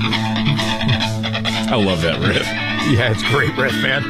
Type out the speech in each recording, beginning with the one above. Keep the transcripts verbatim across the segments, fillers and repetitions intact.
I love that riff. Yeah, it's a great riff, man.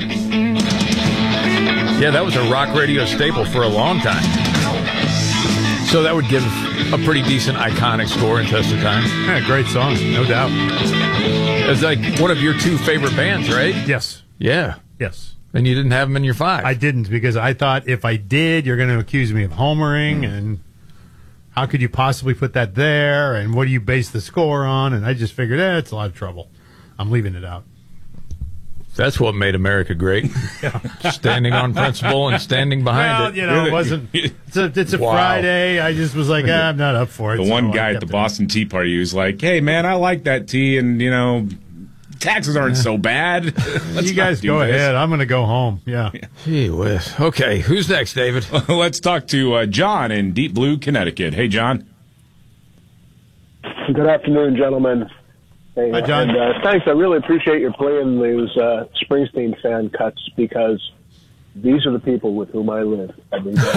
Yeah, that was a rock radio staple for a long time. So that would give a pretty decent iconic score in Test of Time. Yeah, great song, no doubt. It's like one of your two favorite bands, right? Yes. Yeah. Yes. And you didn't have them in your five. I didn't, because I thought if I did, you're going to accuse me of homering, mm. and how could you possibly put that there, and what do you base the score on? And I just figured, eh, it's a lot of trouble. I'm leaving it out. That's what made America great. Yeah. Standing on principle and standing behind well, it. you know, it wasn't. It's a, it's a wow. Friday. I just was like, ah, I'm not up for it. The so one guy at the Boston Tea Party was like, hey, man, I like that tea, and, you know, taxes aren't so bad. Let's you guys go this. ahead. I'm going to go home. Yeah. Gee whiz. Okay, who's next, David? Let's talk to uh, John in Deep Blue, Connecticut. Hey, John. Good afternoon, gentlemen. Hey, Hi, John. And, uh, thanks. I really appreciate your playing these uh, Springsteen fan cuts, because these are the people with whom I live every day.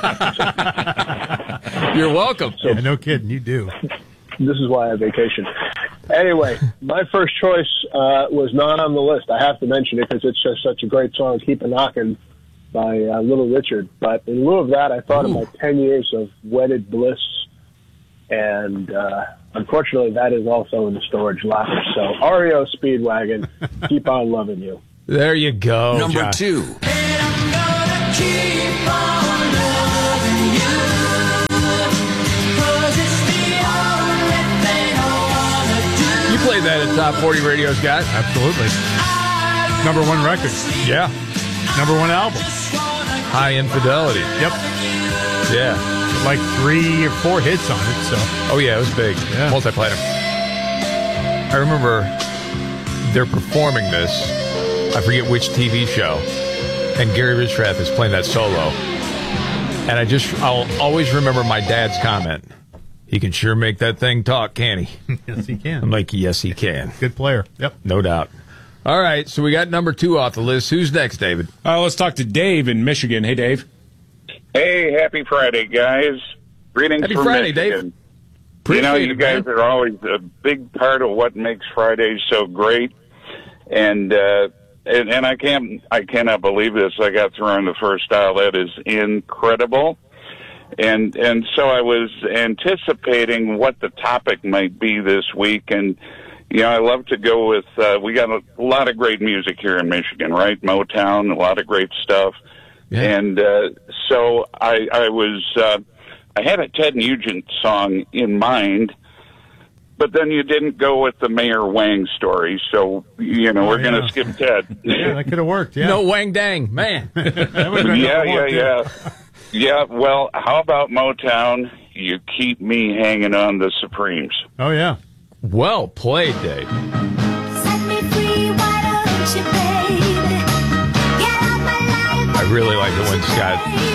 You're welcome. So, yeah, no kidding. You do. This is why I vacation. Anyway, my first choice uh, was not on the list. I have to mention it because it's just such a great song, Keep a Knockin' by uh, Little Richard. But in lieu of that, I thought Ooh. of my ten years of wedded bliss. And uh, unfortunately, that is also in the storage locker. So, R E O Speedwagon, Keep on Loving You. There you go. Number John. two. And I'm gonna keep on loving you, 'cause it's the only thing I wanna do. You played that at Top forty Radio, Scott? Absolutely. Number one record. Yeah. Number one album. High Infidelity. Yep. Yeah. Like three or four hits on it. So. Oh, yeah, it was big. Yeah. Multi-platinum. I remember they're performing this. I forget which T V show. And Gary Ridgerath is playing that solo. And I just, I'll always remember my dad's comment. He can sure make that thing talk, can he? Yes, he can. I'm like, yes, he can. Good player. Yep. No doubt. All right, so we got number two off the list. Who's next, David? Uh, let's talk to Dave in Michigan. Hey, Dave. Hey, happy Friday, guys. Greetings Happy from Friday, Michigan. Dave. You know, Appreciate you it, guys man. are always a big part of what makes Fridays so great. And, uh, and, and I can't, I cannot believe this. I got through on the first dial. That is incredible. And, and so I was anticipating what the topic might be this week. And, you know, I love to go with, uh, we got a lot of great music here in Michigan, right? Motown, a lot of great stuff. Yeah. And, uh, so I, I was, uh, I had a Ted Nugent song in mind, but then you didn't go with the Mayor Wang story. So, you know, oh, we're yeah. going to skip Ted. Yeah, that could have worked. Yeah. No Wang Dang, man. yeah, yeah, yeah. Yeah, well, how about Motown? You keep me hanging on the Supremes. Oh, yeah. Well played, Dave. Set me free, why don't you, baby? Get out my life. I really like it when Scott